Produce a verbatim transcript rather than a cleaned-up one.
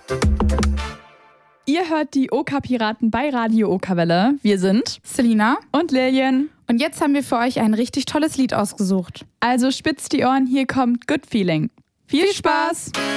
Ihr hört die Oka-Piraten bei Radio Okawelle. Wir sind Selina und Lillian. Und jetzt haben wir für euch ein richtig tolles Lied ausgesucht. Also spitzt die Ohren, hier kommt Good Feeling. Viel, Viel Spaß!